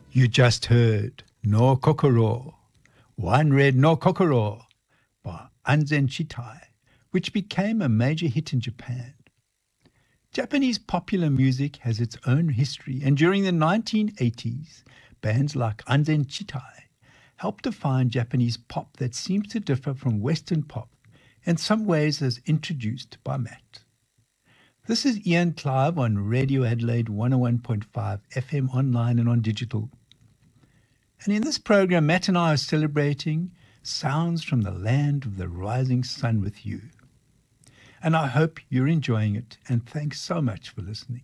You just heard No Kokoro, One Red No Kokoro by Anzen Chitai, which became a major hit in Japan. Japanese popular music has its own history, and during the 1980s, bands like Anzen Chitai helped define Japanese pop that seems to differ from Western pop, in some ways as introduced by Matt. This is Ian Clive on Radio Adelaide 101.5 FM online and on digital. And in this program, Matt and I are celebrating sounds from the land of the rising sun with you. And I hope you're enjoying it, and thanks so much for listening.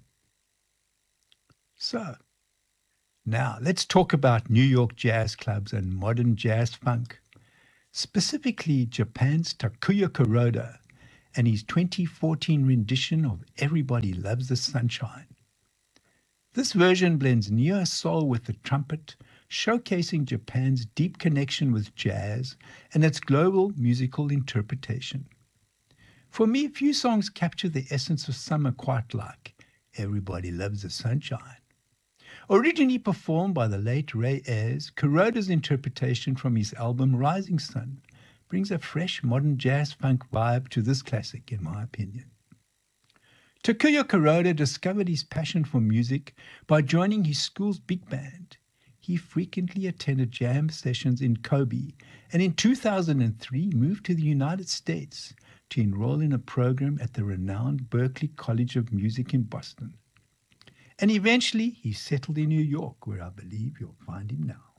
So, now let's talk about New York jazz clubs and modern jazz funk, specifically Japan's Takuya Kuroda and his 2014 rendition of Everybody Loves the Sunshine. This version blends neo-soul with the trumpet, showcasing Japan's deep connection with jazz and its global musical interpretation. For me, few songs capture the essence of summer quite like Everybody Loves the Sunshine. Originally performed by the late Ray Ayres, Kuroda's interpretation from his album Rising Sun brings a fresh modern jazz funk vibe to this classic, in my opinion. Takuya Kuroda discovered his passion for music by joining his school's big band. He frequently attended jam sessions in Kobe, and in 2003 moved to the United States to enroll in a program at the renowned Berklee College of Music in Boston. And eventually he settled in New York, where I believe you'll find him now.